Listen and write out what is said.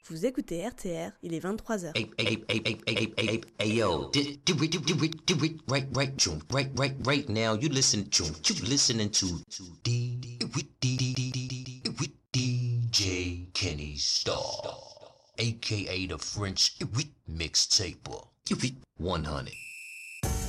Vous écoutez RTR, il est 23h. Hey, yo, do it right now. You listening to DJ Kenny Star, aka the French mixtaper. 100.